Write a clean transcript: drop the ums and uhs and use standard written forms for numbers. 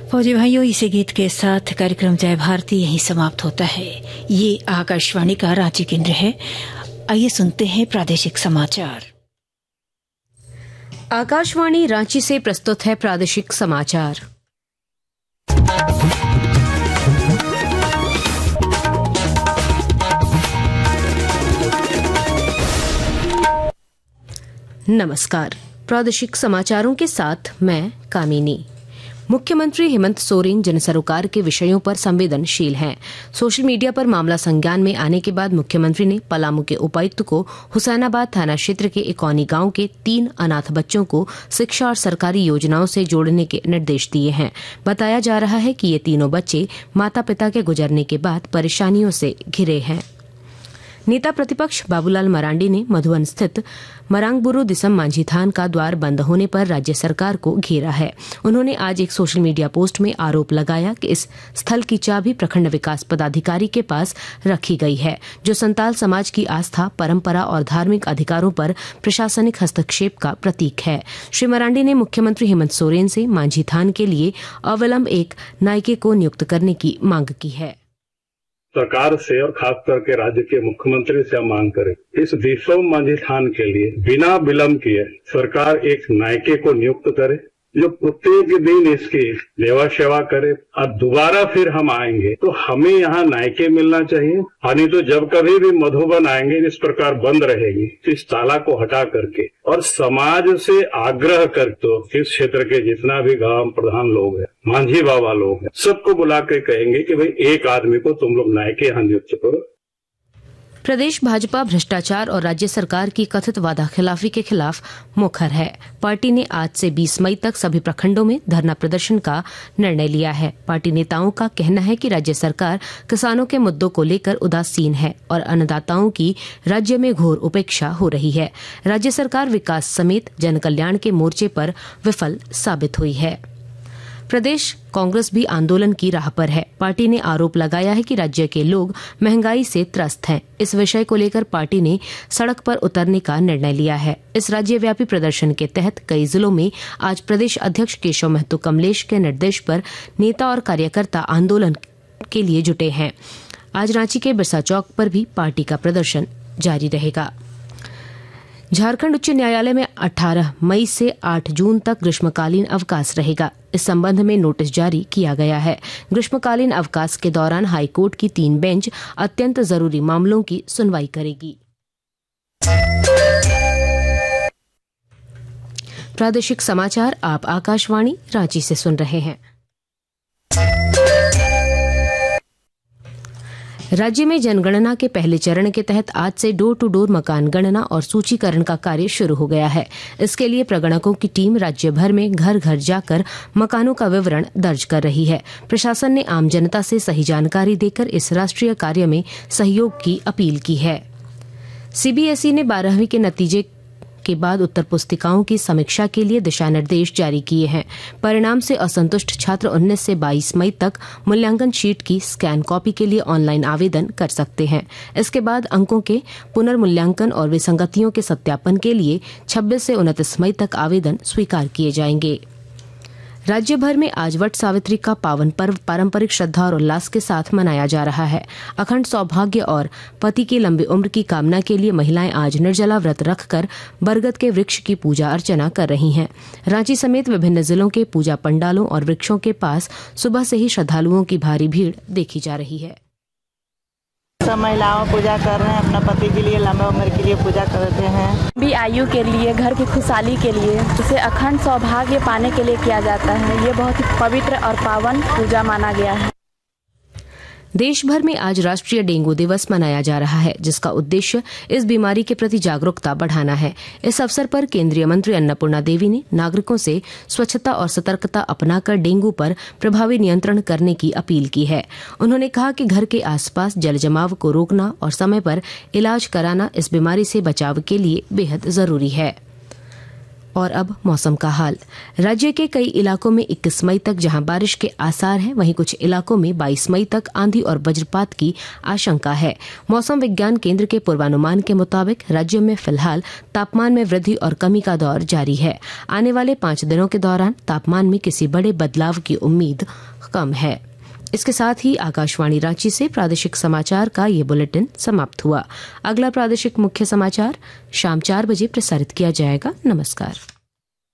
फौजी भाइयों, इसी गीत के साथ कार्यक्रम जय भारती यहीं समाप्त होता है। ये आकाशवाणी का रांची केंद्र है। आइए सुनते हैं प्रादेशिक समाचार। आकाशवाणी रांची से प्रस्तुत है प्रादेशिक समाचार। नमस्कार। प्रादेशिक समाचारों के साथ मैं कामिनी। मुख्यमंत्री हेमंत सोरेन जन सरोकार के विषयों पर संवेदनशील हैं। सोशल मीडिया पर मामला संज्ञान में आने के बाद मुख्यमंत्री ने पलामू के उपायुक्त को हुसैनाबाद थाना क्षेत्र के इकौनी गांव के 3 अनाथ बच्चों को शिक्षा और सरकारी योजनाओं से जोड़ने के निर्देश दिए हैं। बताया जा रहा है कि ये तीनों बच्चे माता पिता के गुजरने के बाद परेशानियों से घिरे हैं। नेता प्रतिपक्ष बाबूलाल मरांडी ने मधुबन स्थित मरांगबुरु दिसम मांझी थान का द्वार बंद होने पर राज्य सरकार को घेरा है। उन्होंने आज एक सोशल मीडिया पोस्ट में आरोप लगाया कि इस स्थल की चाबी प्रखंड विकास पदाधिकारी के पास रखी गई है, जो संताल समाज की आस्था, परंपरा और धार्मिक अधिकारों पर प्रशासनिक हस्तक्षेप का प्रतीक है। श्री मरांडी ने मुख्यमंत्री हेमंत सोरेन से मांझी थान के लिए अविलंब एक नायके को नियुक्त करने की मांग की है। सरकार से और खास करके राज्य के मुख्यमंत्री से हम मांग करें, इस दिसम मांझी थान के लिए बिना विलंब किए सरकार एक नायके को नियुक्त करे, जो प्रत्येक दिन इसकी सेवा सेवा करे। और दोबारा फिर हम आएंगे तो हमें यहाँ नायके मिलना चाहिए, नहीं तो जब कभी भी मधुबन आएंगे इस प्रकार बंद रहेगी। इस ताला को हटा करके और समाज से आग्रह कर, तो इस क्षेत्र के जितना भी गांव प्रधान लोग हैं, मांझी बाबा लोग हैं, सबको बुला के कहेंगे कि भाई एक आदमी को तुम लोग नायके यहाँ नियुक्त करो। प्रदेश भाजपा भ्रष्टाचार और राज्य सरकार की कथित वादा खिलाफी के खिलाफ मुखर है। पार्टी ने आज से 20 मई तक सभी प्रखंडों में धरना प्रदर्शन का निर्णय लिया है। पार्टी नेताओं का कहना है कि राज्य सरकार किसानों के मुद्दों को लेकर उदासीन है और अन्नदाताओं की राज्य में घोर उपेक्षा हो रही है। राज्य सरकार विकास समेत जन कल्याण के मोर्चे पर विफल साबित हुई है। प्रदेश कांग्रेस भी आंदोलन की राह पर है। पार्टी ने आरोप लगाया है कि राज्य के लोग महंगाई से त्रस्त हैं। इस विषय को लेकर पार्टी ने सड़क पर उतरने का निर्णय लिया है। इस राज्यव्यापी प्रदर्शन के तहत कई जिलों में आज प्रदेश अध्यक्ष केशव महतो कमलेश के निर्देश पर नेता और कार्यकर्ता आंदोलन के लिए जुटे हैं। आज रांची के बिरसा चौक पर भी पार्टी का प्रदर्शन जारी रहेगा। झारखंड उच्च न्यायालय में 18 मई से 8 जून तक ग्रीष्मकालीन अवकाश रहेगा। इस संबंध में नोटिस जारी किया गया है। ग्रीष्मकालीन अवकाश के दौरान हाईकोर्ट की 3 बेंच अत्यंत जरूरी मामलों की सुनवाई करेगी। प्रादेशिक समाचार आप आकाशवाणी रांची से सुन रहे हैं। राज्य में जनगणना के पहले चरण के तहत आज से डोर टू डोर मकान गणना और सूचीकरण का कार्य शुरू हो गया है। इसके लिए प्रगणकों की टीम राज्य भर में घर घर जाकर मकानों का विवरण दर्ज कर रही है। प्रशासन ने आम जनता से सही जानकारी देकर इस राष्ट्रीय कार्य में सहयोग की अपील की है। सीबीएसई ने 12वीं के नतीजे के बाद उत्तर पुस्तिकाओं की समीक्षा के लिए दिशा निर्देश जारी किए हैं। परिणाम से असंतुष्ट छात्र 19 से 22 मई तक मूल्यांकन शीट की स्कैन कॉपी के लिए ऑनलाइन आवेदन कर सकते हैं। इसके बाद अंकों के पुनर्मूल्यांकन और विसंगतियों के सत्यापन के लिए 26 से 29 मई तक आवेदन स्वीकार किए जाएंगे। राज्य भर में आज वट सावित्री का पावन पर्व पारंपरिक श्रद्धा और उल्लास के साथ मनाया जा रहा है। अखंड सौभाग्य और पति की लंबी उम्र की कामना के लिए महिलाएं आज निर्जला व्रत रखकर बरगद के वृक्ष की पूजा अर्चना कर रही हैं। रांची समेत विभिन्न जिलों के पूजा पंडालों और वृक्षों के पास सुबह से ही श्रद्धालुओं की भारी भीड़ देखी जा रही है। सब महिलाओं पूजा कर रहे हैं, अपना पति के लिए लंबा उम्र के लिए पूजा करते हैं। भी आयु के लिए, घर की खुशहाली के लिए, इसे अखंड सौभाग्य पाने के लिए किया जाता है। ये बहुत ही पवित्र और पावन पूजा माना गया है। देश भर में आज राष्ट्रीय डेंगू दिवस मनाया जा रहा है, जिसका उद्देश्य इस बीमारी के प्रति जागरूकता बढ़ाना है। इस अवसर पर केंद्रीय मंत्री अन्नपूर्णा देवी ने नागरिकों से स्वच्छता और सतर्कता अपनाकर डेंगू पर प्रभावी नियंत्रण करने की अपील की है। उन्होंने कहा कि घर के आसपास जल जमाव को रोकना और समय पर इलाज कराना इस बीमारी से बचाव के लिए बेहद जरूरी है। और अब मौसम का हाल। राज्य के कई इलाकों में 21 मई तक जहां बारिश के आसार हैं, वहीं कुछ इलाकों में 22 मई तक आंधी और वज्रपात की आशंका है। मौसम विज्ञान केंद्र के पूर्वानुमान के मुताबिक राज्य में फिलहाल तापमान में वृद्धि और कमी का दौर जारी है। आने वाले 5 दिनों के दौरान तापमान में किसी बड़े बदलाव की उम्मीद कम है। इसके साथ ही आकाशवाणी रांची से प्रादेशिक समाचार का ये बुलेटिन समाप्त हुआ। अगला प्रादेशिक मुख्य समाचार शाम 4 बजे प्रसारित किया जाएगा। नमस्कार।